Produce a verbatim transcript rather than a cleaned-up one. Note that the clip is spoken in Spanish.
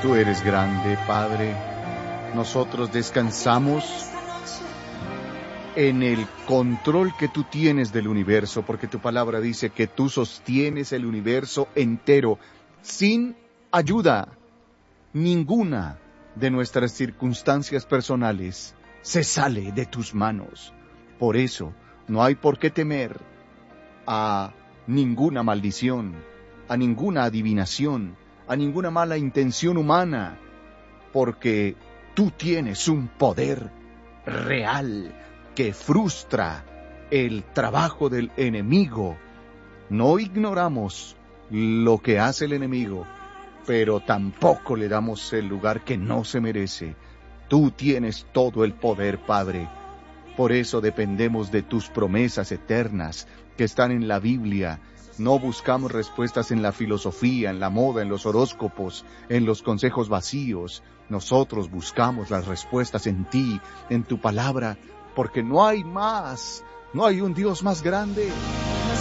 Tú eres grande, Padre. Nosotros descansamos en el control que tú tienes del universo, porque tu palabra dice que tú sostienes el universo entero sin ayuda. Ninguna de nuestras circunstancias personales se sale de tus manos. Por eso no hay por qué temer a ninguna maldición, a ninguna adivinación, a ninguna mala intención humana, porque tú tienes un poder real que frustra el trabajo del enemigo. No ignoramos lo que hace el enemigo, pero tampoco le damos el lugar que no se merece. Tú tienes todo el poder, Padre. Por eso dependemos de tus promesas eternas que están en la Biblia. No buscamos respuestas en la filosofía, en la moda, en los horóscopos, en los consejos vacíos. Nosotros buscamos las respuestas en ti, en tu palabra, porque no hay más, no hay un Dios más grande.